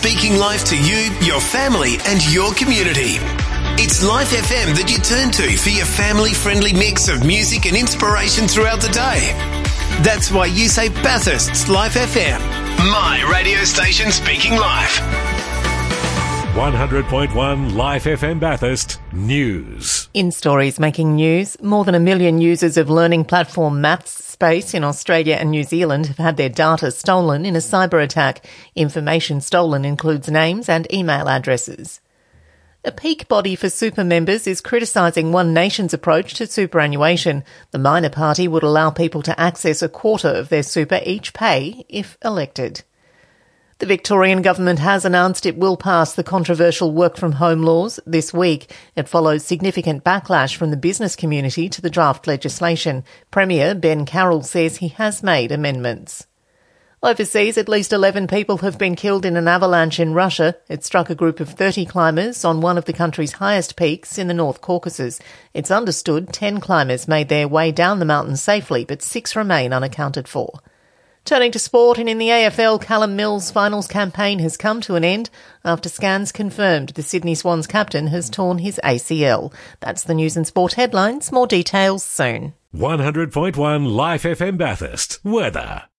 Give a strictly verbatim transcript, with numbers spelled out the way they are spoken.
speaking life to you, your family and your community. It's Life F M that you turn to for your family-friendly mix of music and inspiration throughout the day. That's why you say Bathurst's Life F M. My radio station speaking life. one hundred point one Life F M Bathurst News. In stories making news, more than a million users of learning platform Maths Space in Australia and New Zealand have had their data stolen in a cyber attack. Information stolen includes names and email addresses. A peak body for super members is criticising One Nation's approach to superannuation. The minor party would allow people to access a quarter of their super each pay if elected. The Victorian government has announced it will pass the controversial work-from-home laws this week. It follows significant backlash from the business community to the draft legislation. Premier Ben Carroll says he has made amendments. Overseas, at least eleven people have been killed in an avalanche in Russia. It struck a group of thirty climbers on one of the country's highest peaks in the North Caucasus. It's understood ten climbers made their way down the mountain safely, but six remain unaccounted for. Turning to sport, and in the A F L, Callum Mills' finals campaign has come to an end after scans confirmed the Sydney Swans captain has torn his A C L. That's the news and sport headlines. More details soon. one hundred point one Life F M Bathurst. Weather.